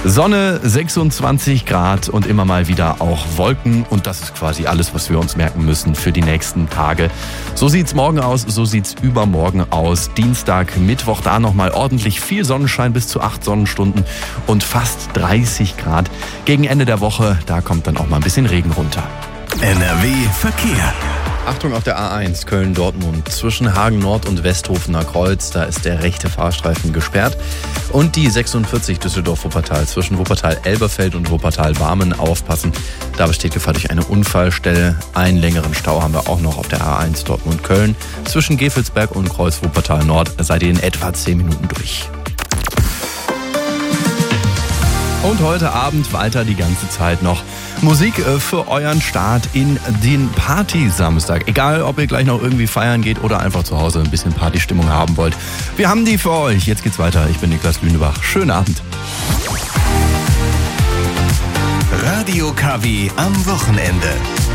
Sonne, 26 Grad und immer mal wieder auch Wolken. Und das ist quasi alles, was wir uns merken müssen für die nächsten Tage. So sieht's morgen aus, so sieht's übermorgen aus. Dienstag, Mittwoch, da nochmal ordentlich viel Sonnenschein, bis zu 8 Sonnenstunden und fast 30 Grad. Gegen Ende der Woche, da kommt dann auch mal ein bisschen Regen runter. NRW Verkehr. Achtung auf der A1 Köln-Dortmund. Zwischen Hagen Nord und Westhofener Kreuz, da ist der rechte Fahrstreifen gesperrt. Und die 46 Düsseldorf-Wuppertal zwischen Wuppertal-Elberfeld und Wuppertal-Barmen aufpassen. Da besteht Gefahr durch eine Unfallstelle. Einen längeren Stau haben wir auch noch auf der A1 Dortmund-Köln. Zwischen Gevelsberg und Kreuz Wuppertal-Nord seid ihr in etwa 10 Minuten durch. Und heute Abend weiter die ganze Zeit noch Musik für euren Start in den Party-Samstag. Egal, ob ihr gleich noch irgendwie feiern geht oder einfach zu Hause ein bisschen Partystimmung haben wollt. Wir haben die für euch. Jetzt geht's weiter. Ich bin Niklas Lünebach. Schönen Abend. Radio KW am Wochenende.